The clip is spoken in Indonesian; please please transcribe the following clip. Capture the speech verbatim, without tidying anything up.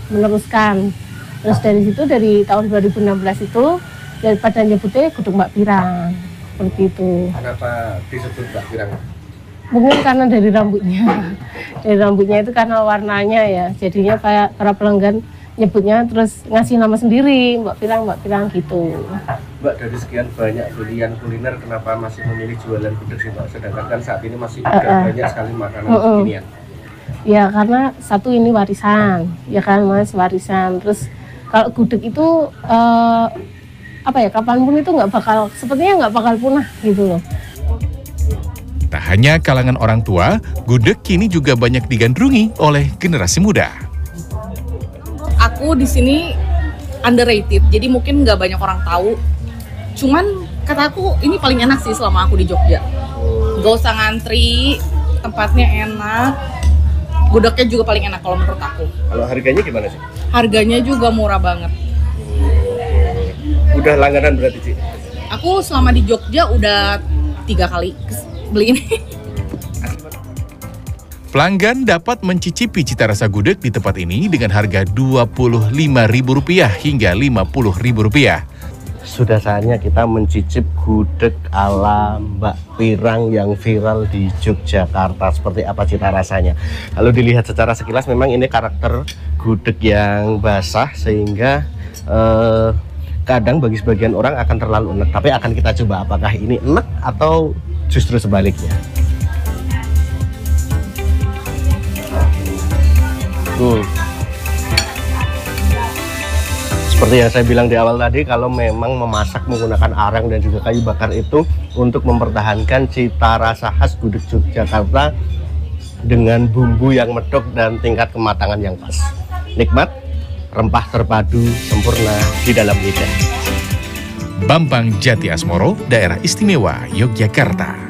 meneruskan. Terus dari situ dari tahun dua ribu enam belas itu daripada nyebutnya gudeg Mbak Pirang seperti itu. Kenapa disebut Mbak Pirang? Mungkin karena dari rambutnya, dari rambutnya itu karena warnanya ya, jadinya kayak para pelanggan nyebutnya terus ngasih nama sendiri Mbak Pirang, Mbak Pirang gitu. Mbak, dari sekian banyak pilihan kuliner kenapa masih memilih jualan gudeg sih Mbak? Sedangkan kan saat ini masih uh, uh. banyak sekali makanan uh, uh. kekinian. Ya karena satu ini warisan, ya kan Mas, warisan. Terus kalau gudeg itu uh, apa ya, kapanpun itu nggak bakal, sepertinya nggak bakal punah gitu loh. Tak hanya kalangan orang tua, gudeg kini juga banyak digandrungi oleh generasi muda. Aku di sini underrated, jadi mungkin nggak banyak orang tahu. Cuman kata aku ini paling enak sih selama aku di Jogja. Gak usah ngantri, tempatnya enak, gudegnya juga paling enak kalau menurut aku. Kalau harganya gimana sih? Harganya juga murah banget. Udah langganan berarti sih? Aku selama di Jogja udah tiga kali beli ini. Pelanggan dapat mencicipi cita rasa gudeg di tempat ini dengan harga dua puluh lima ribu rupiah hingga lima puluh ribu rupiah. Sudah saatnya kita mencicip gudeg ala Mbak Pirang yang viral di Yogyakarta. Seperti apa cita rasanya? Kalau dilihat secara sekilas memang ini karakter gudeg yang basah sehingga eh, kadang bagi sebagian orang akan terlalu enak. Tapi akan kita coba apakah ini enak atau justru sebaliknya. Hmm. Seperti yang saya bilang di awal tadi, kalau memang memasak menggunakan arang dan juga kayu bakar itu untuk mempertahankan cita rasa khas gudeg Yogyakarta dengan bumbu yang medok dan tingkat kematangan yang pas. Nikmat, rempah terpadu, sempurna di dalam lidah. Bambang Jati Asmoro, Daerah Istimewa Yogyakarta.